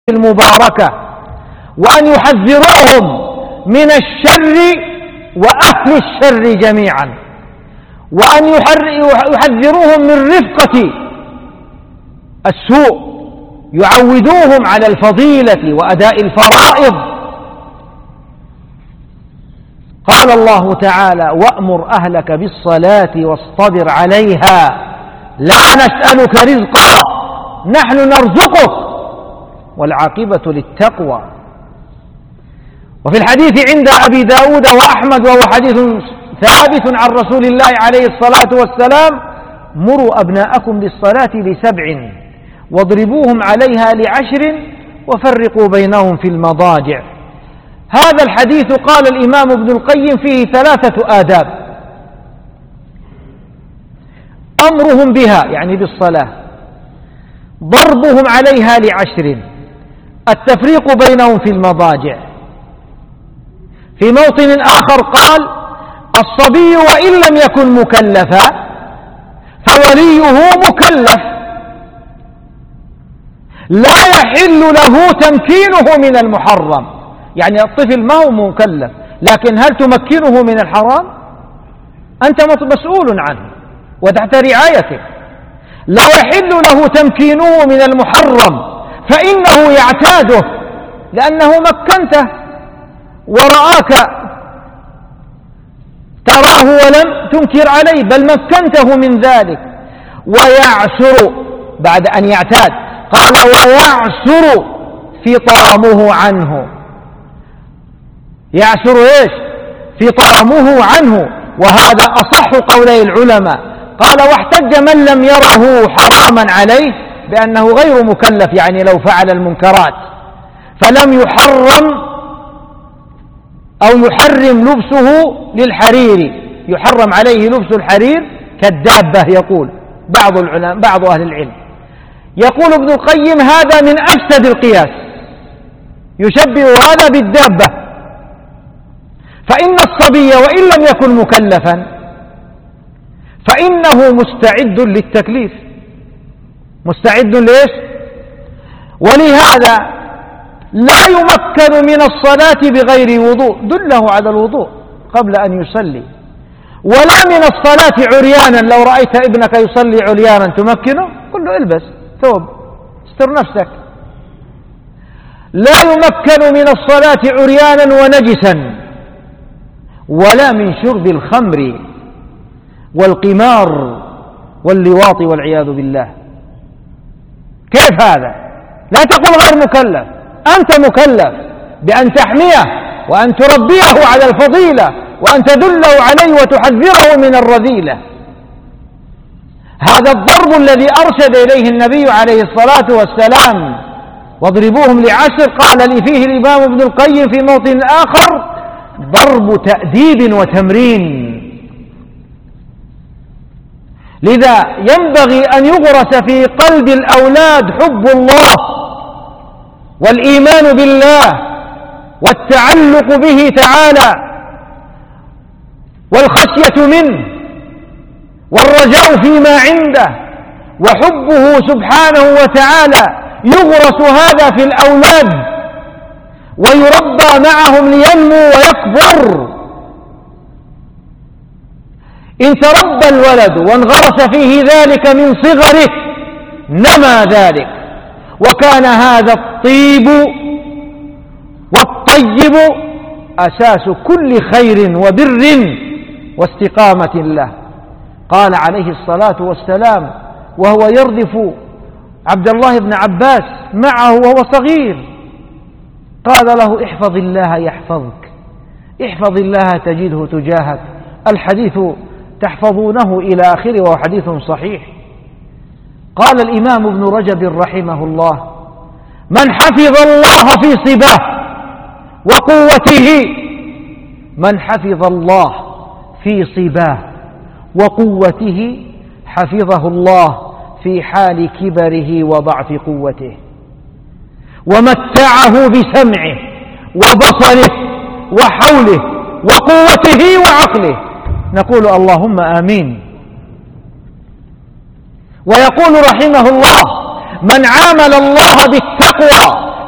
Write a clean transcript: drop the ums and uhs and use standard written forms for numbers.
المباركة، وأن يحذروهم من الشر وأهل الشر جميعا، وأن يحذروهم من رفقة السوء، يعودوهم على الفضيلة وأداء الفرائض. قال الله تعالى: وأمر أهلك بالصلاة واصطبر عليها لا نسألك رزقا نحن نرزقك والعاقبة للتقوى. وفي الحديث عند أبي داود وأحمد، وهو حديث ثابت عن رسول الله عليه الصلاة والسلام: مروا أبناءكم بالصلاة ل7 واضربوهم عليها ل10 وفرقوا بينهم في المضاجع. هذا الحديث قال الإمام ابن القيم فيه 3 آداب: أمرهم بها يعني بالصلاة، ضربهم عليها ل10، التفريق بينهم في المضاجع. في موطن آخر قال: الصبي وإن لم يكن مكلفا فوليه مكلف، لا يحل له تمكينه من المحرم. يعني الطفل ما هو مكلف، لكن هل تمكنه من الحرام؟ أنت مسؤول عنه وتحت رعايته. لا يحل له تمكينه من المحرم، فإنه يعتاده، لأنه مكنته ورآك تراه ولم تنكر عليه، بل مكنته من ذلك. ويعسر بعد أن يعتاد، قال: ويعسر فطامه عنه. يعسر إيش؟ فطامه عنه، وهذا أصح قولي العلماء. قال: واحتج من لم يره حراما عليه بأنه غير مكلف، يعني لو فعل المنكرات فلم يحرم أو يحرم لبسه للحرير، يحرم عليه لبس الحرير كالدابة، يقول بعض أهل العلم. يقول ابن القيم: هذا من أفسد القياس، يشبه هذا بالدابة. فإن الصبي وإن لم يكن مكلفا فإنه مستعد للتكليف، مستعد ليش؟ ولهذا لا يمكن من الصلاة بغير وضوء، دله على الوضوء قبل أن يصلي. ولا من الصلاة عريانا، لو رأيت ابنك يصلي عريانا تمكنه؟ قل له: البس ثوب استر نفسك. لا يمكن من الصلاة عريانا ونجسا، ولا من شرب الخمر والقمار واللواط والعياذ بالله. كيف هذا؟ لا تقل غير مكلف، أنت مكلف بأن تحميه وأن تربيه على الفضيلة وأن تدله عليه وتحذره من الرذيلة. هذا الضرب الذي أرشد إليه النبي عليه الصلاة والسلام: واضربوهم ل10، قال لي فيه الإمام ابن القيم في موطن آخر: ضرب تأديب وتمرين. لذا ينبغي أن يغرس في قلب الأولاد حب الله والإيمان بالله والتعلق به تعالى والخشية منه والرجاء فيما عنده وحبه سبحانه وتعالى. يغرس هذا في الأولاد ويربى معهم لينمو ويكبر. إن تربى الولد وانغرس فيه ذلك من صغره نما ذلك، وكان هذا الطيب والطيب أساس كل خير وبر واستقامة له. قال عليه الصلاة والسلام وهو يردف عبد الله بن عباس معه وهو صغير، قال له: احفظ الله يحفظك، احفظ الله تجده تجاهك. الحديث تحفظونه إلى آخره، وهو حديث صحيح. قال الإمام ابن رجب رحمه الله: من حفظ الله في صباه وقوته، من حفظ الله في صباه وقوته حفظه الله في حال كبره وضعف قوته، ومتعه بسمعه وبصره وحوله وقوته وعقله. نقول اللهم آمين. ويقول رحمه الله: من عامل الله بالتقوى